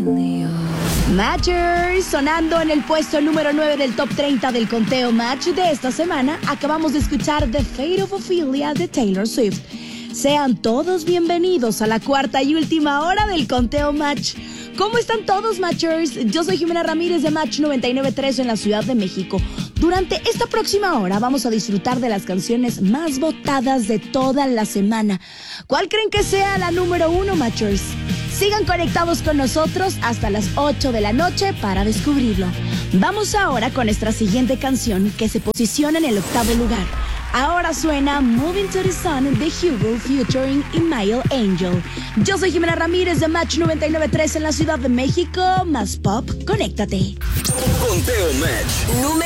Matchers, sonando en el puesto número 9 del top 30 del conteo Match de esta semana, acabamos de escuchar The Fate of Ophelia de Taylor Swift. Sean todos bienvenidos a la cuarta y última hora del conteo Match. ¿Cómo están todos, Matchers? Yo soy Jimena Ramírez de Match 99.3 en la Ciudad de México. Durante esta próxima hora vamos a disfrutar de las canciones más votadas de toda la semana. ¿Cuál creen que sea la número 1, Matchers? Sigan conectados con nosotros hasta las 8 de la noche para descubrirlo. Vamos ahora con nuestra siguiente canción que se posiciona en el 8º lugar. Ahora suena Moving to the Sun de Hugo featuring Emile Angel. Yo soy Jimena Ramírez de Match 99.3 en la Ciudad de México. Más pop, conéctate. Conteo Match.